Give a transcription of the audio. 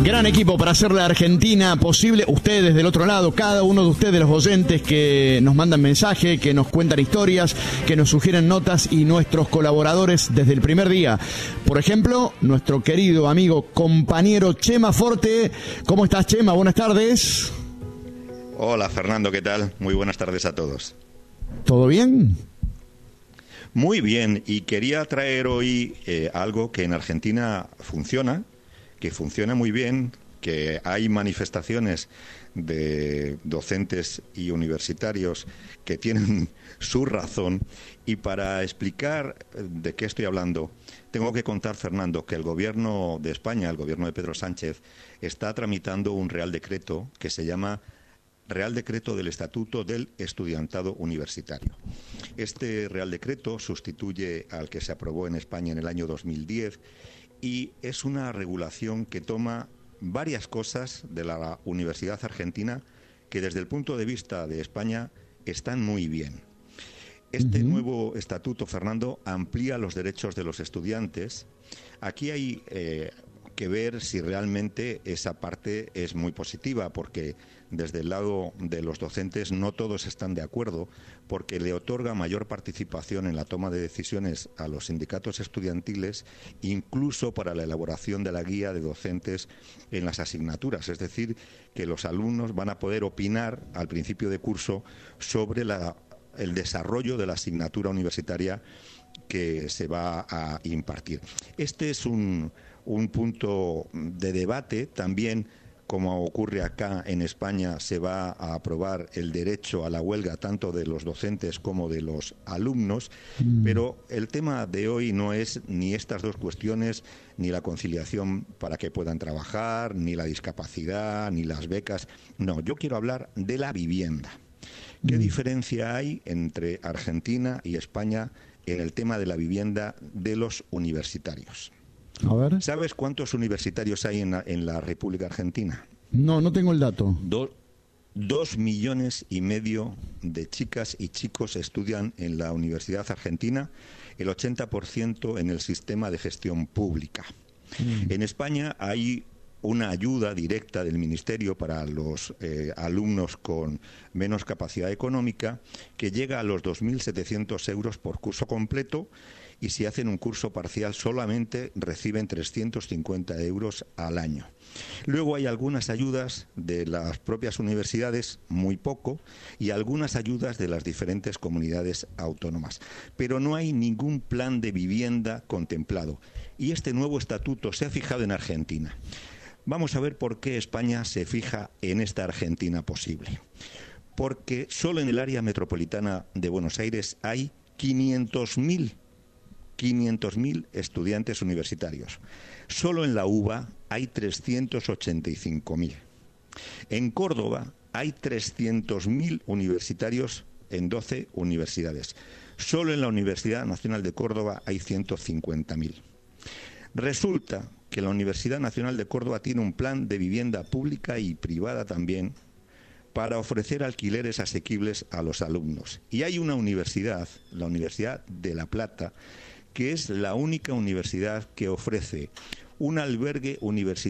Gran equipo para hacer la Argentina posible. Ustedes del otro lado, cada uno de ustedes, los oyentes que nos mandan mensaje, que nos cuentan historias, que nos sugieren notas, y nuestros colaboradores desde el primer día. Por ejemplo, nuestro querido amigo, compañero Chema Forte. ¿Cómo estás, Chema? Buenas tardes. Hola, Fernando, ¿qué tal? Muy buenas tardes a todos. ¿Todo bien? Muy bien, y quería traer hoy algo que en Argentina funciona, que funciona muy bien, que hay manifestaciones de docentes y universitarios que tienen su razón, y para explicar de qué estoy hablando, tengo que contar, Fernando, que el gobierno de España, el gobierno de Pedro Sánchez, está tramitando un Real Decreto que se llama Real Decreto del Estatuto del Estudiantado Universitario. Este Real Decreto sustituye al que se aprobó en España en el año 2010 y es una regulación que toma varias cosas de la Universidad Argentina que desde el punto de vista de España están muy bien. Este nuevo estatuto, Fernando, amplía los derechos de los estudiantes. Aquí hay que ver si realmente esa parte es muy positiva, porque desde el lado de los docentes no todos están de acuerdo, porque le otorga mayor participación en la toma de decisiones a los sindicatos estudiantiles, incluso para la elaboración de la guía de docentes en las asignaturas. Es decir, que los alumnos van a poder opinar al principio de curso sobre el desarrollo de la asignatura universitaria que se va a impartir. Este es un punto de debate. También, como ocurre acá en España, se va a aprobar el derecho a la huelga tanto de los docentes como de los alumnos, pero el tema de hoy no es ni estas dos cuestiones, ni la conciliación para que puedan trabajar, ni la discapacidad, ni las becas. No, yo quiero hablar de la vivienda. ¿Qué diferencia hay entre Argentina y España en el tema de la vivienda de los universitarios? A ver. ¿Sabes cuántos universitarios hay en la República Argentina? No tengo el dato. 2,5 millones de chicas y chicos estudian en la Universidad Argentina, el 80% en el sistema de gestión pública. En España hay una ayuda directa del Ministerio para los alumnos con menos capacidad económica, que llega a los 2.700 euros por curso completo, y si hacen un curso parcial solamente reciben 350 euros al año. Luego hay algunas ayudas de las propias universidades, muy poco, y algunas ayudas de las diferentes comunidades autónomas. Pero no hay ningún plan de vivienda contemplado, y este nuevo estatuto se ha fijado en Argentina. Vamos a ver por qué España se fija en esta Argentina posible. Porque solo en el área metropolitana de Buenos Aires hay 500.000 estudiantes universitarios. Solo en la UBA hay 385.000. En Córdoba hay 300.000 universitarios en 12 universidades. Solo en la Universidad Nacional de Córdoba hay 150.000. Resulta que la Universidad Nacional de Córdoba tiene un plan de vivienda pública y privada también para ofrecer alquileres asequibles a los alumnos. Y hay una universidad, la Universidad de La Plata, que es la única universidad que ofrece un albergue universitario